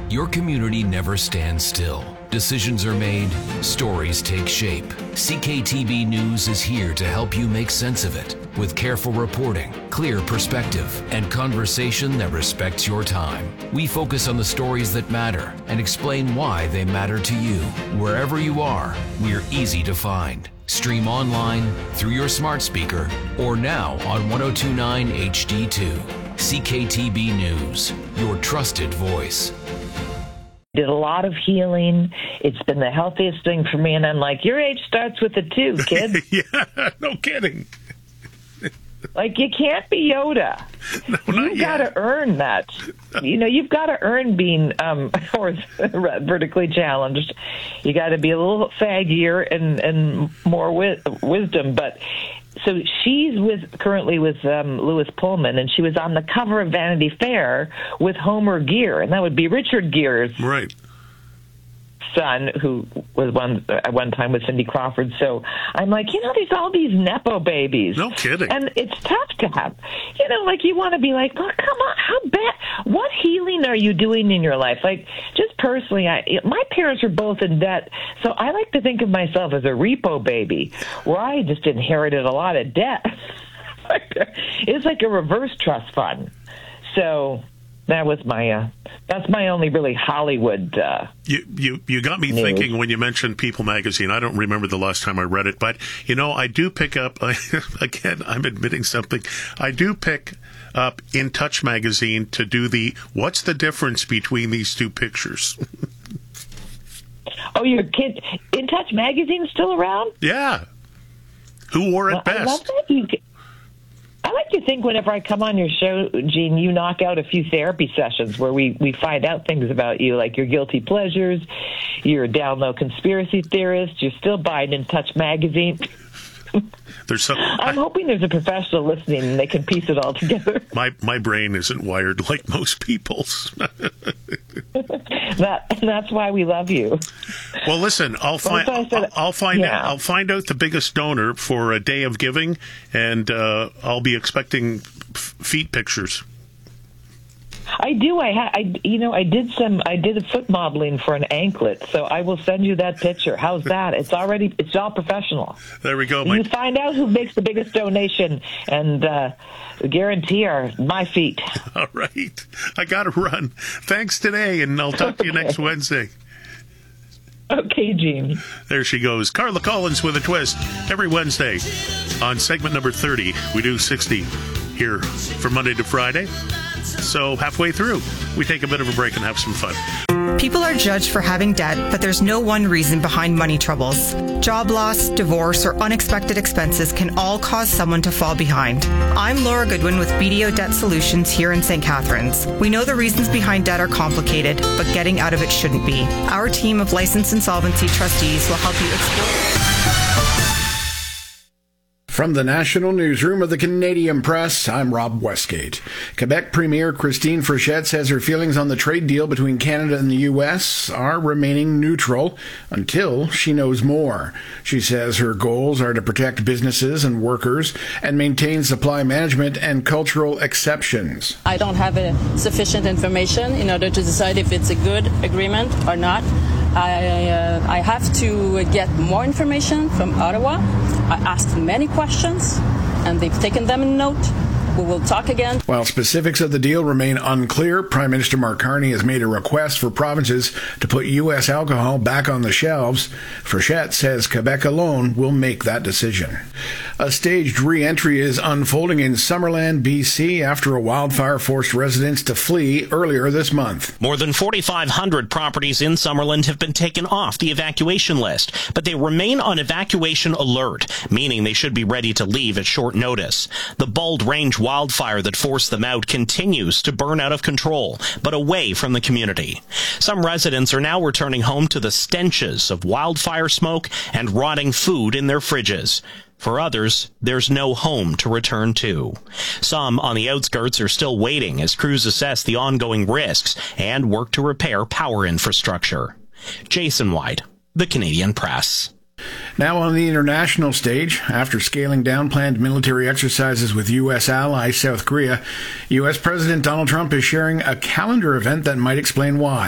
Your community never stands still. Decisions are made, stories take shape. CKTB News is here to help you make sense of it with careful reporting, clear perspective, and conversation that respects your time. We focus on the stories that matter and explain why they matter to you. Wherever you are, we're easy to find. Stream online, through your smart speaker, or now on 1029 HD2. CKTB News, your trusted voice. Did a lot of healing. It's been the healthiest thing for me. And I'm like, your age starts with a 2, kid. Yeah, no kidding. Like, you can't be Yoda. No, you've got to earn that. You've got to earn being or vertically challenged. You got to be a little faggier and more wisdom. But so she's currently with Lewis Pullman, and she was on the cover of Vanity Fair with Homer Gere, and that would be Richard Gere's right. son, who was at one time with Cindy Crawford. So I'm like, there's all these Nepo babies. No kidding. And it's tough to have. Like you want to be like, oh, come on, how bad? What healing are you doing in your life? Like, just personally, my parents were both in debt, so I like to think of myself as a repo baby, where I just inherited a lot of debt. It's like a reverse trust fund. So that was that's my only really Hollywood. You got me news. thinking when you mentioned People magazine. I don't remember the last time I read it, but I do pick up. Again, I'm admitting something. I do pick up In Touch magazine to do what's the difference between these two pictures. Oh, your kid In Touch magazine's still around? Yeah. Who wore it best? I love that. I like to think whenever I come on your show, Gene, you knock out a few therapy sessions where we find out things about you, like your guilty pleasures, you're a down-low conspiracy theorist, you're still buying In Touch magazine. I'm hoping there's a professional listening and they can piece it all together. My brain isn't wired like most people's. That's why we love you. Well, listen, I'll find out the biggest donor for a Day of Giving, and I'll be expecting feet pictures. I do. I did a foot modeling for an anklet, so I will send you that picture. How's that? It's all professional. There we go. You find out who makes the biggest donation, and guarantee are my feet. All right. I got to run. Thanks today, and I'll talk to you next Wednesday. Okay, Gene. There she goes. Carla Collins with a twist. Every Wednesday on segment number 30. We do 60 here from Monday to Friday. So halfway through, we take a bit of a break and have some fun. People are judged for having debt, but there's no one reason behind money troubles. Job loss, divorce, or unexpected expenses can all cause someone to fall behind. I'm Laura Goodwin with BDO Debt Solutions here in St. Catharines. We know the reasons behind debt are complicated, but getting out of it shouldn't be. Our team of licensed insolvency trustees will help you explore. From the National Newsroom of the Canadian Press, I'm Rob Westgate. Quebec Premier Christine Frechette says her feelings on the trade deal between Canada and the U.S. are remaining neutral until she knows more. She says her goals are to protect businesses and workers and maintain supply management and cultural exceptions. I don't have sufficient information in order to decide if it's a good agreement or not. I have to get more information from Ottawa. I asked many questions, and they've taken them in note. We will talk again. While specifics of the deal remain unclear, Prime Minister Mark Carney has made a request for provinces to put U.S. alcohol back on the shelves. Frechette says Quebec alone will make that decision. A staged re-entry is unfolding in Summerland, BC, after a wildfire forced residents to flee earlier this month. More than 4,500 properties in Summerland have been taken off the evacuation list, but they remain on evacuation alert, meaning they should be ready to leave at short notice. The Bald Range wildfire that forced them out continues to burn out of control, but away from the community. Some residents are now returning home to the stenches of wildfire smoke and rotting food in their fridges. For others, there's no home to return to. Some on the outskirts are still waiting as crews assess the ongoing risks and work to repair power infrastructure. Jason White, The Canadian Press. Now on the international stage, after scaling down planned military exercises with U.S. ally South Korea, U.S. President Donald Trump is sharing a calendar event that might explain why.